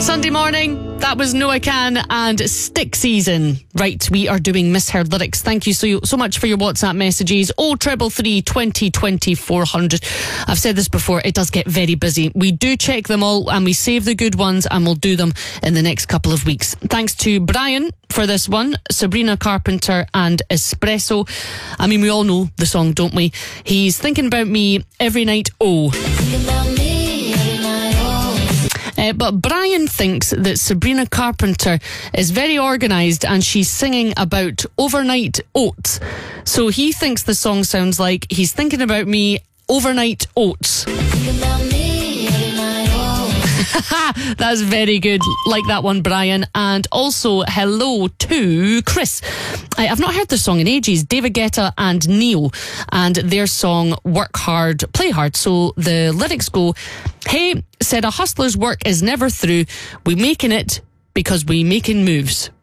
Sunday morning, that was No I Can and Stick Season. Right, we are doing Misheard Lyrics. Thank you so much for your WhatsApp messages. 0333 20 400. I've said this before, it does get very busy. We do check them all and we save the good ones and we'll do them in the next couple of weeks. Thanks to Brian for this one, Sabrina Carpenter and Espresso. I mean, we all know the song, don't we? He's thinking about me every night, oh. But Brian thinks that Sabrina Carpenter is very organised and she's singing about overnight oats. So he thinks the song sounds like he's thinking about me overnight oats. That's very good. Like that one, Brian. And also, hello to Chris. I've not heard this song in ages. David Guetta and Neil, and their song Work Hard, Play Hard. So the lyrics go, hey, said a hustler's work is never through. We making it because we making moves.